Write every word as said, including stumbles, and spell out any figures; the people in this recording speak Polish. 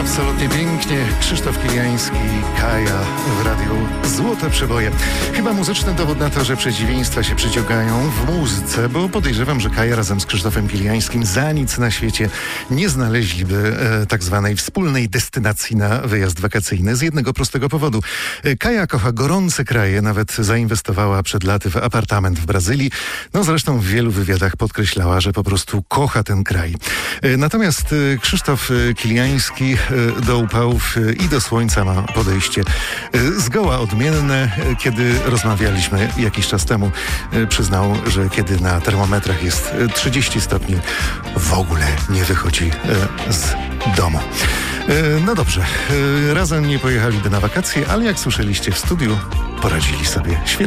Absolutnie pięknie. Krzysztof Kiliański, Kaja w radiu Złote Przeboje. Chyba muzyczny dowód na to, że przeciwieństwa się przyciągają w muzyce, bo podejrzewam, że Kaja razem z Krzysztofem Kiliańskim za nic na świecie nie znaleźliby e, tak zwanej wspólnej destynacji na wyjazd wakacyjny z jednego prostego powodu. E, Kaja kocha gorące kraje, nawet zainwestowała przed laty w apartament w Brazylii. No zresztą w wielu wywiadach podkreślała, że po prostu kocha ten kraj. E, natomiast e, Krzysztof e, Kiliański e, do upałów e, i do słońca ma podejście e, zgoła odmienne. E, kiedy rozmawialiśmy jakiś czas temu, e, przyznał, że kiedy na termometrach jest e, trzydzieści stopni, w ogóle nie wychodzi e, z domu. E, no dobrze, e, razem nie pojechaliby na wakacje, ale jak słyszeliście w studiu, poradzili sobie świetnie.